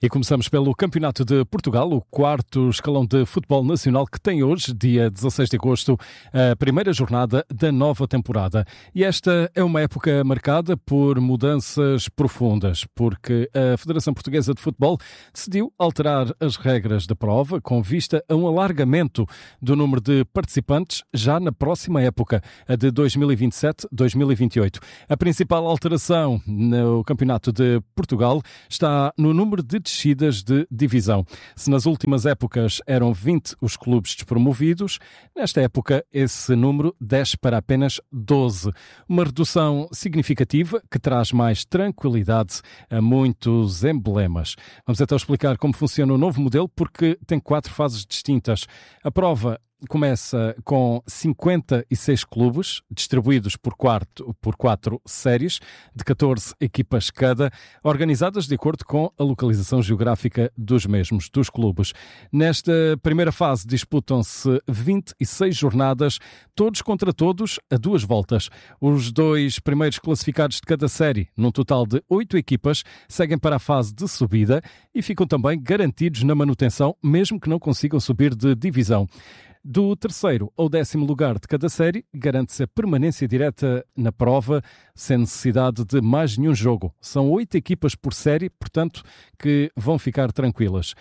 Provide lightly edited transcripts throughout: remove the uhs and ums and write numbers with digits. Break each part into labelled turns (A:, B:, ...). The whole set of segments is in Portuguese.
A: E começamos pelo Campeonato de Portugal, o quarto escalão de futebol nacional que tem hoje, dia 16 de agosto, a primeira jornada da nova temporada. E esta é uma época marcada por mudanças profundas, porque a Federação Portuguesa de Futebol decidiu alterar as regras da prova com vista a um alargamento do número de participantes já na próxima época, a de 2027-2028. A principal alteração no Campeonato de Portugal está no número de descidas de divisão. Se nas últimas épocas eram 20 os clubes despromovidos, nesta época esse número desce para apenas 12. Uma redução significativa que traz mais tranquilidade a muitos emblemas. Vamos então explicar como funciona o novo modelo, porque tem 4 fases distintas. A prova começa com 56 clubes, distribuídos por 4 séries, de 14 equipas cada, organizadas de acordo com a localização geográfica dos clubes. Nesta primeira fase disputam-se 26 jornadas, todos contra todos, a 2 voltas. Os 2 primeiros classificados de cada série, num total de 8 equipas, seguem para a fase de subida e ficam também garantidos na manutenção, mesmo que não consigam subir de divisão. Do 3º ao 10º lugar de cada série, garante-se a permanência direta na prova, sem necessidade de mais nenhum jogo. São 8 equipas por série, portanto, que vão ficar tranquilas.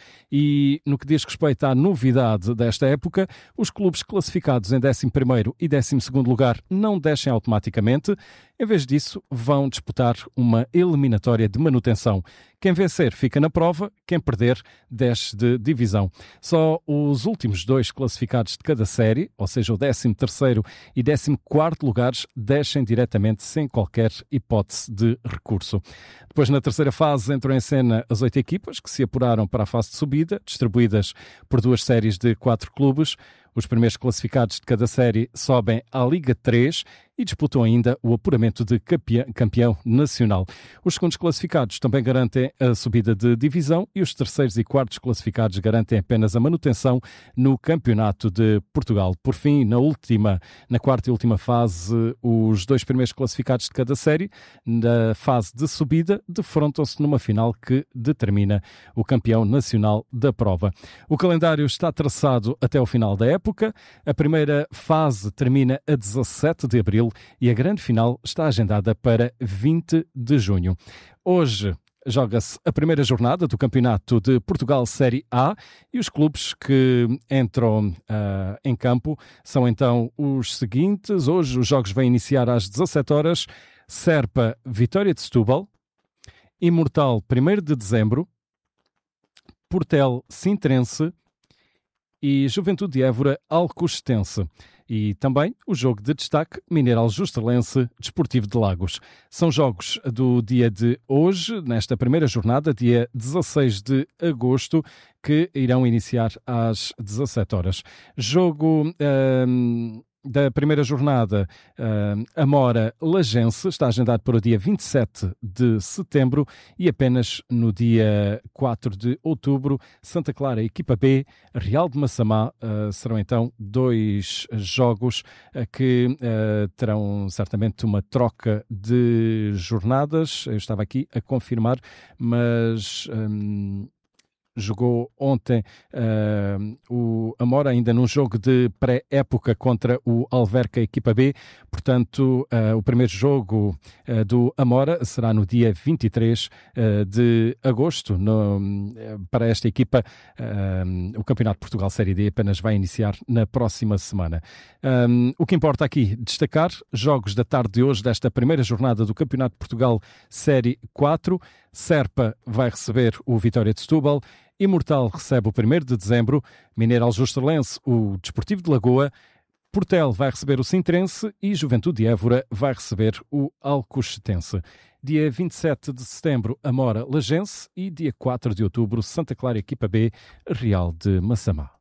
A: E no que diz respeito à novidade desta época, os clubes classificados em 11º e 12º lugar não descem automaticamente. Em vez disso, vão disputar uma eliminatória de manutenção. Quem vencer fica na prova, quem perder desce de divisão. Só os últimos 2 classificados de cada série, ou seja, o 13º e 14º lugares, descem diretamente sem qualquer hipótese de recurso. Depois, na terceira fase, entram em cena as 8 equipas que se apuraram para a fase de subida, distribuídas por 2 séries de 4 clubes. Os primeiros classificados de cada série sobem à Liga 3 e disputam ainda o apuramento de campeão nacional. Os segundos classificados também garantem a subida de divisão e os terceiros e quartos classificados garantem apenas a manutenção no Campeonato de Portugal. Por fim, na quarta e última fase, os 2 primeiros classificados de cada série, na fase de subida, defrontam-se numa final que determina o campeão nacional da prova. O calendário está traçado até o final da época. A primeira fase termina a 17 de abril e a grande final está agendada para 20 de junho. Hoje joga-se a primeira jornada do Campeonato de Portugal Série A e os clubes que entram em campo são então os seguintes. Hoje os jogos vão iniciar às 17 horas. Serpa, Vitória de Setúbal. Imortal, 1º de dezembro. Portel, Sintrense. E Juventude de Évora, Alcochetense. E também o jogo de destaque, Mineiro Aljustralense, Desportivo de Lagos. São jogos do dia de hoje, nesta primeira jornada, dia 16 de agosto, que irão iniciar às 17 horas. Jogo da primeira jornada, Amora-Lagense, está agendado para o dia 27 de setembro e apenas no dia 4 de outubro, Santa Clara, equipa B, Real de Massamá. Serão então 2 jogos que terão certamente uma troca de jornadas. Eu estava aqui a confirmar, mas jogou ontem o Amora ainda num jogo de pré-época contra o Alverca equipa B. Portanto, o primeiro jogo do Amora será no dia 23 de agosto. Para esta equipa, o Campeonato de Portugal Série D apenas vai iniciar na próxima semana. O que importa aqui destacar, jogos da tarde de hoje desta primeira jornada do Campeonato de Portugal Série 4. Serpa vai receber o Vitória de Setúbal. Imortal recebe o 1º de dezembro. Mineiro Aljustralense, o Desportivo de Lagoa. Portel vai receber o Sintrense e Juventude de Évora vai receber o Alcochetense. Dia 27 de setembro, Amora-Lagense e dia 4 de outubro, Santa Clara equipa B, Real de Massamá.